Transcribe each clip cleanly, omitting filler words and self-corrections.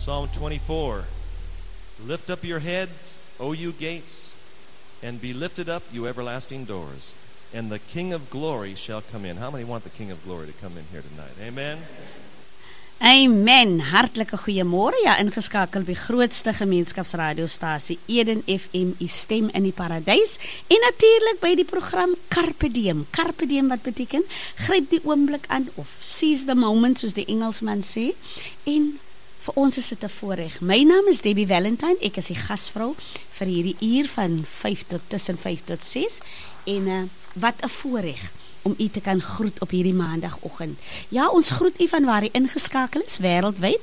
Psalm 24. Lift up your heads, O you gates, and be lifted up, you everlasting doors, and the King of glory shall come in. How many want the King of glory to come in here tonight? Amen. Amen. Hartlike goeiemôre. Ja, ingeskakel by grootste gemeenskapsradiostasie Eden FM, u stem in die paradys. En natuurlik by die program Carpe Diem. Carpe Diem wat beteken gryp die oomblik aan of seize the moment soos die Engelsman sê. En vir ons is dit 'n voorreg. My naam is Debbie Valentine. Ek is die gasvrou vir hierdie uur van 5 tot 6 en wat 'n voorreg om u te kan groet op hierdie maandagoggend. Ja, ons groet u van waar u ingeskakel is wêreldwyd,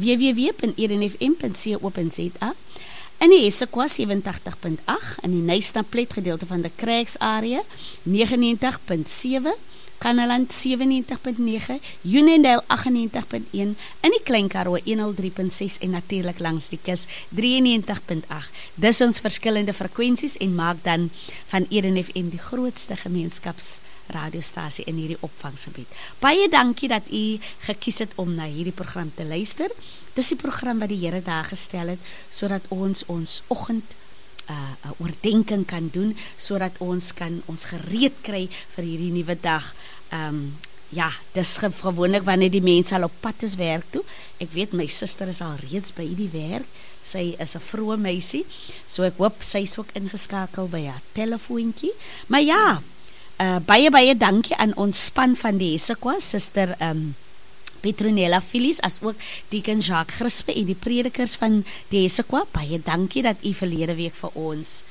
www.edenfm.co.za, in die Essequa 87.8, in die Nysnaplet gedeelte van die Craigs area 99.7, Kannaland 97.9, Unendale 98.1, in die Klein Karoo 103.6 en natuurlik langs die kus 93.8. Dis ons verskillende frekwensies en maak dan van Eden FM die grootste gemeenskapsradiostasie in hierdie opvanggebied. Baie dankie dat u gekies het om na hierdie program te luister. Dis die program wat die Here daar gestel het sodat ons oggend oordenking kan doen, sodat ons kan ons gereed kry vir hierdie nuwe dag. Ja, dis gewoonlik wanneer die mense al op pad is werk toe. Ek weet my suster is al reeds by die werk. Sy is 'n vroeë meisie, so ek hoop sy is ook ingeskakel by haar telefoontjie. Maar ja, baie dankie aan ons span van die Essequa, Suster Petronella Phyllis, as ook Deacon Jacques Grispe en die predikers van die Essequa. Baie dankie dat u verlede week vir ons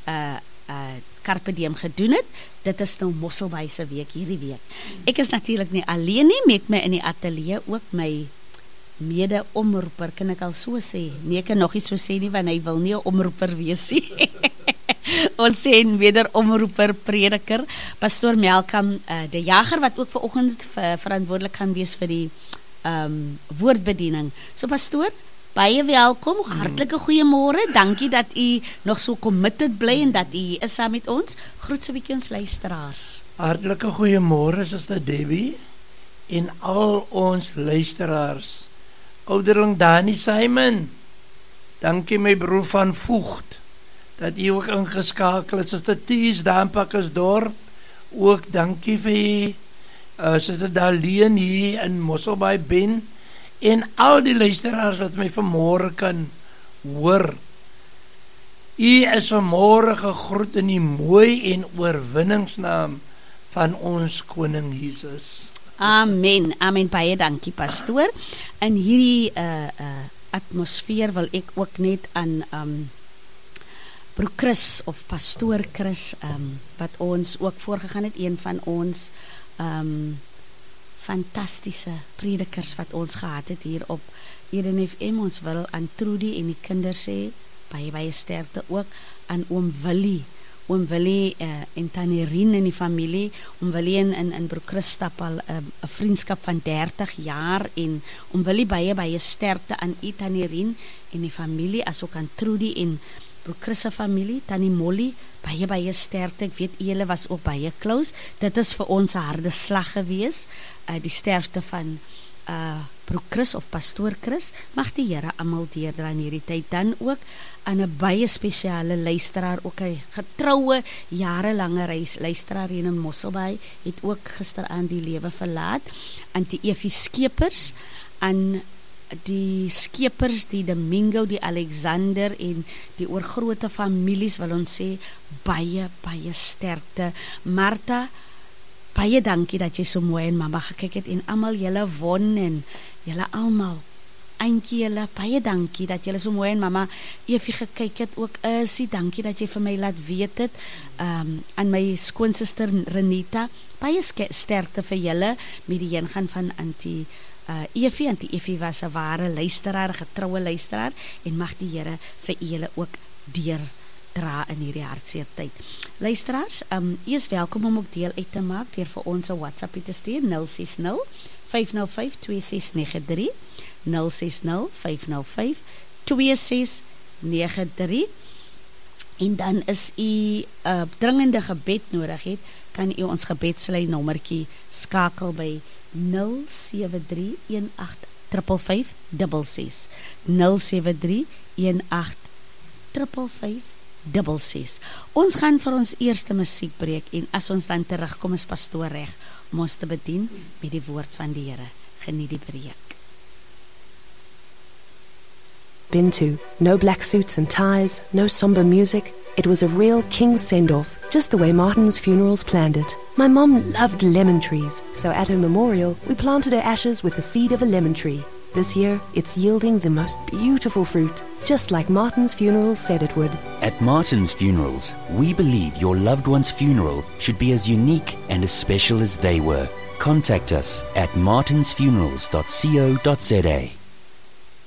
Carpe Diem gedoen het. Dit is nou Mosselbaai se week hierdie week. Ek is natuurlik nie alleen nie, met my in die ateljee ook my mede-omroeper, kan ek al so sê. Nee, ek kan nog nie so sê nie, want hy wil nie 'n omroeper wees nie. Ons sê wederomroeper, prediker, Pastoor Malcolm de Jager, wat ook vanoggend verantwoordelik gaan wees vir die woordbediening. So pastoor, baie welkom, hartlike goeiemôre, dankie dat u nog so committed bly en dat u is saam met ons. Groet so 'n bietjie ons luisteraars. Hartlike goeiemôre, Suster Debbie, en al ons luisteraars. Ouderling Dani Simon, dankie my broer van Voegt, dat u ook ingeskakel is. Suster Ties, Dampakkersdorp, ook dankie vir Suster Daleen hier in Mosselbaai Ben, en al die luisteraars wat my vanmôre kan hoor. U is vanmôre gegroet in die mooi en oorwinningsnaam van ons Koning Jesus. Amen, amen, baie dankie pastoor. In hierdie atmosfeer wil ek ook net aan Broer Chris of Pastoor Chris, wat ons ook voorgegaan het, een van ons fantastiese predikers wat ons gehad het hier op Eden FM. Ons wil aan Trudy en die kinders sê, baie sterkte ook aan Oom Willie en Tannie Rien in die familie. Oom Willie en Broer Chris stap al 'n vriendskap van 30 jaar en Oom Willie baie sterkte aan u Tannie Rien en die familie, asook aan Trudy en Broer Chris se familie, Tannie Molly, baie sterkte. Ek weet julle was ook baie close. Dit is vir ons 'n harde slag gewees, die sterfte van Broer Chris of Pastoor Chris. Mag die Here almal deurdra in hierdie tyd. Dan ook aan 'n baie spesiale luisteraar, ook 'n getroue jarelange luisteraar hier in Mosselbaai, het ook gisteraan die lewe verlaat. Aan die Effie Skeepers, aan die Skeepers, die Domingo, die Alexander en die oorgrootte families, wil ons sê baie sterkte. Martha, baie dankie dat jy so mooi en mamma gekyk het en almal julle won en julle almal. Eintjie julle, baie dankie dat julle so mooi en mamma Effie gekyk het ook is. Dankie dat jy vir my laat weet het. Aan my skoonsister Renita, baie sterkte vir julle met die heengaan van Auntie Effie. Auntie Effie was 'n ware luisteraar, 'n getroue luisteraar, en mag die Here vir julle ook deurdra in hierdie hartseer tyd. Luisteraars, u is welkom om ook deel uit te maak deur vir ons 'n WhatsApp te stuur 060 505 2693 060 505 2693. En dan is u dringende gebed nodig het, kan u ons gebedslyn nommertjie skakel by 07318 55566. 073 18 55566. Ons gaan vir ons eerste musiekbreek en as ons dan terugkom is pastoor reg om ons te bedien met die woord van die Here. Geniet die breek. Been to. No black suits and ties, no somber music. It was a real king's send-off, just the way Martin's Funerals planned it. My mom loved lemon trees, so at her memorial, we planted her ashes with the seed of a lemon tree. This year, it's yielding the most beautiful fruit, just like Martin's Funerals said it would. At Martin's Funerals, we believe your loved one's funeral should be as unique and as special as they were. Contact us at martinsfunerals.co.za.